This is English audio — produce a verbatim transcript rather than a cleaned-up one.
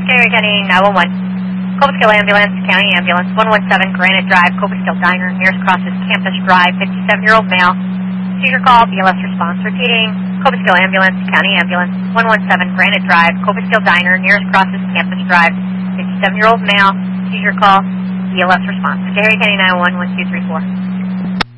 Cherry County nine one one. Cobleskill Ambulance, County Ambulance, one one seven Granite Drive, Cobleskill Diner, nearest cross is Campus Drive, fifty-seven-year-old male. Seizure call, B L S response. Repeating, Cobleskill Ambulance, County Ambulance, one one seven Granite Drive, Cobleskill Diner, nearest cross is Campus Drive, fifty-seven-year-old male. Seizure call, B L S response. Cherry County nine one one, one two three four.